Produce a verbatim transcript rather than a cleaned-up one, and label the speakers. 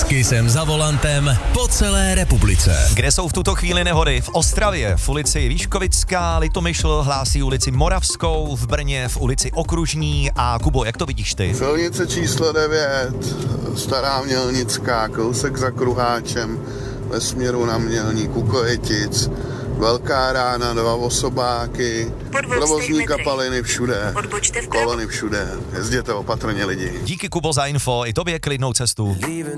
Speaker 1: Kysem za volantem po celé republice.
Speaker 2: Kde jsou v tuto chvíli nehody? V Ostravě, v ulici Výškovická, Litomyšl hlásí ulici Moravskou, v Brně v ulici Okružní. A Kubo, jak to vidíš ty?
Speaker 3: Silnice číslo devět, Stará Mělnická, kousek za Kruháčem, ve směru na Mělník u Kojetic. Velká rána, dva osobáky, provozní kapaliny všude, kolony všude. Jezděte opatrně lidi.
Speaker 2: Díky, Kubo, za info, i tobě klidnou cestu.